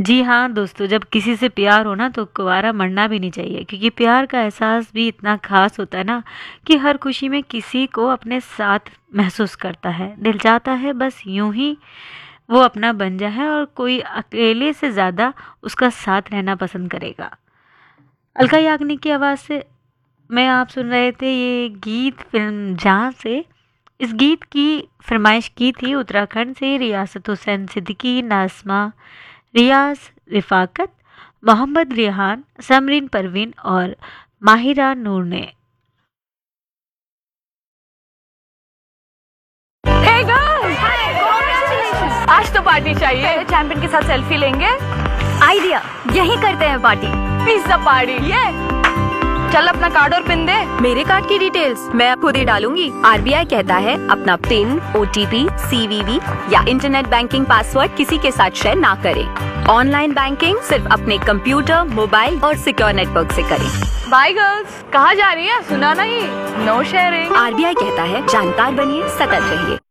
जी हाँ दोस्तों, जब किसी से प्यार हो ना तो कुंवारा मरना भी नहीं चाहिए, क्योंकि प्यार का एहसास भी इतना खास होता है ना कि हर खुशी में किसी को अपने साथ महसूस करता है। दिल चाहता है बस यूं ही वो अपना बन जाए और कोई अकेले से ज़्यादा उसका साथ रहना पसंद करेगा। अलका याग्निक की आवाज़ से में आप सुन रहे थे ये गीत फिल्म जहाँ से। इस गीत की फरमाइश की थी उत्तराखंड से रियासत हुसैन सिद्दीकी, नाज़मा, रियाज रिफाकत, मोहम्मद रिहान, समरीन परवीन और माहिरा नूर ने। Hey girls! Hi! Congratulations! आज तो पार्टी चाहिए। चैंपियन के साथ सेल्फी लेंगे। आइडिया, यही करते हैं पार्टी। पिज्जा पार्टी ये। चल अपना कार्ड और पिन दे। मेरे कार्ड की डिटेल्स मैं खुद ही डालूंगी। आरबीआई कहता है अपना पिन, ओटीपी, सीवीवी या इंटरनेट बैंकिंग पासवर्ड किसी के साथ शेयर ना करें। ऑनलाइन बैंकिंग सिर्फ अपने कंप्यूटर, मोबाइल और सिक्योर नेटवर्क से करें। Bye girls. कहाँ जा रही है? सुना नहीं। No sharing. आरबीआई कहता है जानकार बनिए, सतर्क रहिए।